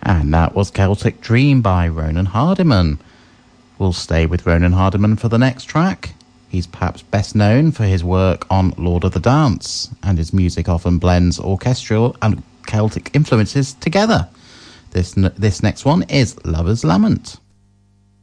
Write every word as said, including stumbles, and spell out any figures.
And that was Celtic Dream by Ronan Hardiman. We'll stay with Ronan Hardiman for the next track. He's perhaps best known for his work on Lord of the Dance, and his music often blends orchestral and Celtic influences together. This, this next one is Lover's Lament.